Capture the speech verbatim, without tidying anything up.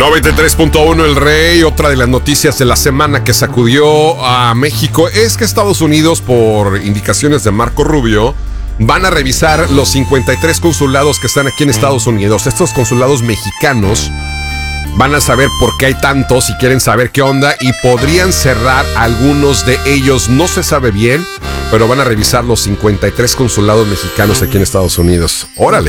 noventa y tres punto uno El Rey. Otra de las noticias de la semana que sacudió a México es que Estados Unidos, por indicaciones de Marco Rubio, van a revisar los cincuenta y tres consulados que están aquí en Estados Unidos. Estos consulados mexicanos van a saber por qué hay tantos y quieren saber qué onda, y podrían cerrar algunos de ellos. No se sabe bien, pero van a revisar los cincuenta y tres consulados mexicanos aquí en Estados Unidos. Órale.